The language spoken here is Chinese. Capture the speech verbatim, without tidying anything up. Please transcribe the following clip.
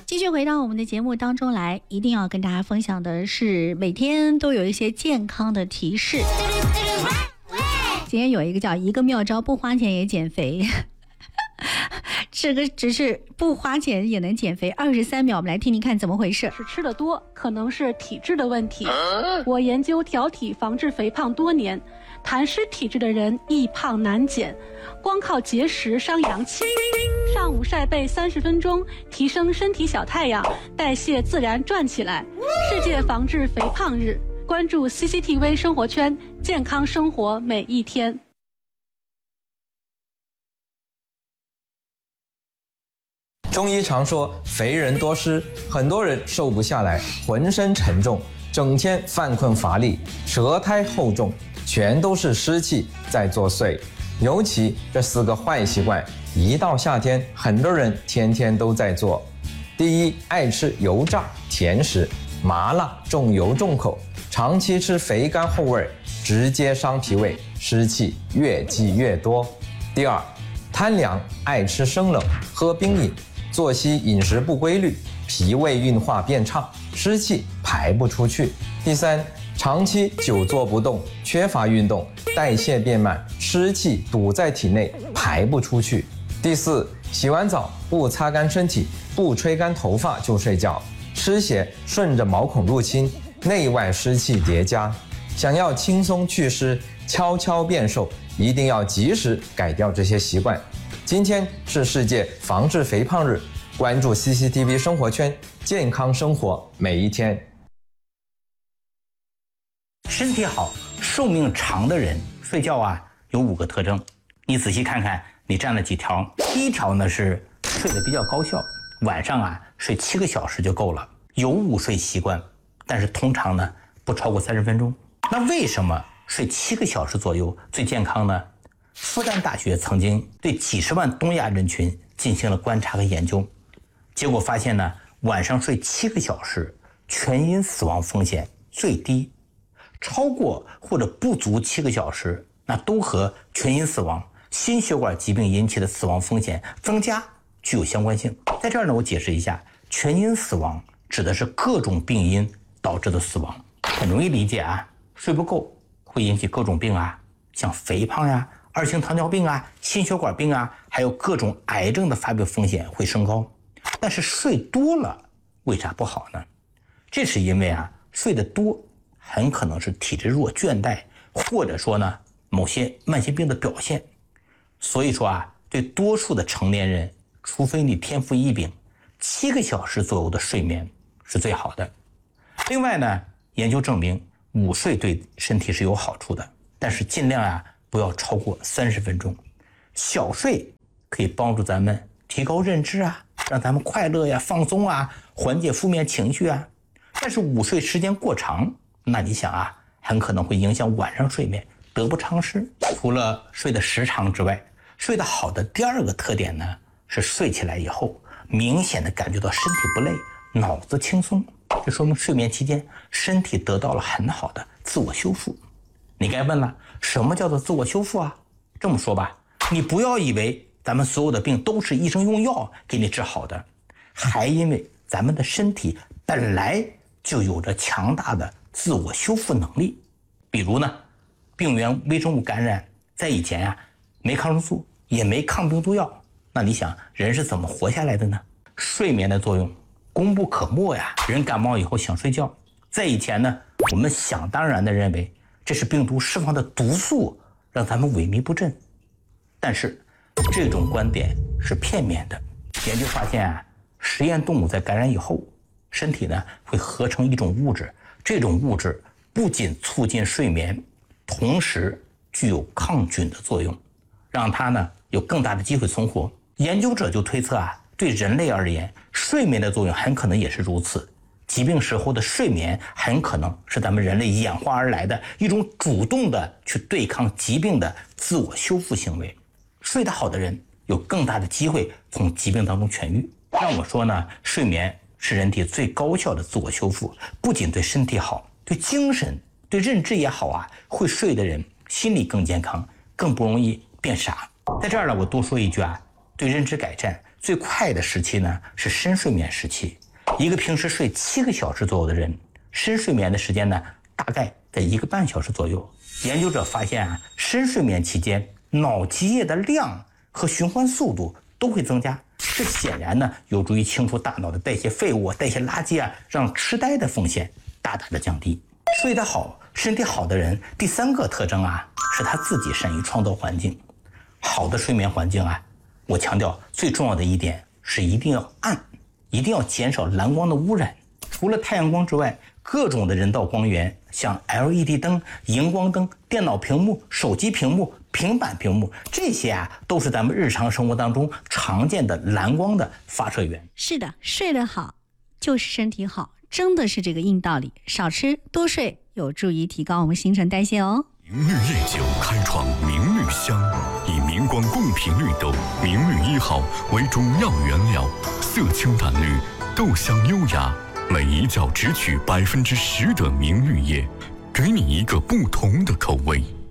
继续回到我们的节目当中来，一定要跟大家分享的是每天都有一些健康的提示。今天有一个叫一个妙招不花钱也减肥，这个只是不花钱也能减肥，二十三秒，我们来听听看怎么回事。 是吃的多，可能是体质的问题。我研究调体防治肥胖多年，痰湿体质的人易胖难减，光靠节食伤阳气。上午晒背三十分钟，提升身体小太阳，代谢自然转起来。世界防治肥胖日，关注 C C T V 生活圈，健康生活每一天。 中医常说肥人多湿，很多人瘦不下来，浑身沉重，整天犯困乏力，舌苔厚重，全都是湿气在作祟。尤其这四个坏习惯，一到夏天，很多人天天都在做。第一，爱吃油炸甜食，麻辣重油重口，长期吃肥甘厚味，直接伤脾胃，湿气越积越多。第二，贪凉，爱吃生冷，喝冰饮，作息饮食不规律，脾胃运化变差，湿气排不出去。第三，长期久坐不动，缺乏运动，代谢变慢，湿气堵在体内，排不出去。第四，洗完澡不擦干身体，不吹干头发就睡觉，湿邪顺着毛孔入侵，内外湿气叠加。想要轻松祛湿，悄悄变瘦，一定要及时改掉这些习惯。今天是世界防治肥胖日，关注 C C T V 生活圈，健康生活每一天。 身体好、寿命长的人睡觉啊有五个特征，你仔细看看，你占了几条？第一条呢是睡得比较高效，晚上啊睡七个小时就够了，有午睡习惯，但是通常呢不超过三十分钟。那为什么睡七个小时左右最健康呢？复旦大学曾经对几十万东亚人群进行了观察和研究，结果发现呢，晚上睡七个小时，全因死亡风险最低。超过或者不足七个小时，那都和全因死亡、心血管疾病引起的死亡风险增加具有相关性。在这儿呢，我解释一下，全因死亡指的是各种病因导致的死亡，很容易理解啊。睡不够会引起各种病啊，像肥胖呀、二型糖尿病啊、心血管病啊，还有各种癌症的发病风险会升高。但是睡多了为啥不好呢？这是因为啊，睡得多很可能是体质弱、倦怠，或者说呢某些慢性病的表现。所以说啊，对多数的成年人，除非你天赋异禀，七个小时左右的睡眠是最好的。另外呢，研究证明午睡对身体是有好处的，但是尽量啊不要超过三十分钟。小睡可以帮助咱们提高认知啊，让咱们快乐呀、放松啊，缓解负面情绪啊。但是午睡时间过长，那你想啊，很可能会影响晚上睡眠，得不偿失。除了睡的时长之外，睡得好的第二个特点呢，是睡起来以后明显的感觉到身体不累，脑子轻松，这说明睡眠期间身体得到了很好的自我修复。你该问了，什么叫做自我修复啊？这么说吧，你不要以为咱们所有的病都是医生用药给你治好的，还因为咱们的身体本来就有着强大的自我修复能力。比如呢，病原微生物感染，在以前呀、啊，没抗生素，也没抗病毒药，那你想人是怎么活下来的呢？睡眠的作用功不可没呀。人感冒以后想睡觉，在以前呢，我们想当然的认为这是病毒释放的毒素让咱们萎靡不振，但是这种观点是片面的。研究发现啊，实验动物在感染以后，身体呢会合成一种物质，这种物质不仅促进睡眠，同时具有抗菌的作用，让它呢有更大的机会存活。研究者就推测啊，对人类而言，睡眠的作用很可能也是如此。疾病时候的睡眠很可能是咱们人类演化而来的一种主动的去对抗疾病的自我修复行为。睡得好的人有更大的机会从疾病当中痊愈。让我说呢，睡眠是人体最高效的自我修复，不仅对身体好，对精神、对认知也好啊。会睡的人心理更健康，更不容易变傻。在这儿呢，我多说一句啊，对认知改善最快的时期呢是深睡眠时期。一个平时睡七个小时左右的人，深睡眠的时间呢大概在一个半小时左右。研究者发现啊，深睡眠期间脑积液的量和循环速度都会增加，这显然呢有助于清除大脑的代谢废物、代谢垃圾啊，让痴呆的风险大大的降低。睡得好、身体好的人，第三个特征啊，是他自己善于创造环境。好的睡眠环境啊，我强调最重要的一点是一定要暗，一定要减少蓝光的污染。除了太阳光之外，各种的人造光源，像 L E D 灯、荧光灯、电脑屏幕、手机屏幕、平板屏幕，这些啊都是咱们日常生活当中常见的蓝光的发射源。 是的，睡得好就是身体好，真的是这个硬道理。少吃多睡有助于提高我们新陈代谢哦。 明日夜酒开创明绿香，以明光贡品绿豆明绿一号为主要原料，色清淡绿，豆香优雅，每一角只取百分之十的明绿叶，给你一个不同的口味。